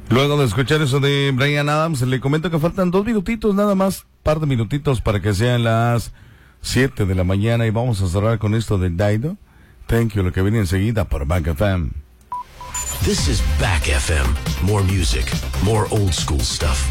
Luego de escuchar eso de Bryan Adams, le comento que faltan 2 minutitos nada más, par de minutitos para que sean las 7 de la mañana y vamos a cerrar con esto de Dido. Thank you, lo que viene enseguida por Back FM. This is Back FM. More music, more old school stuff.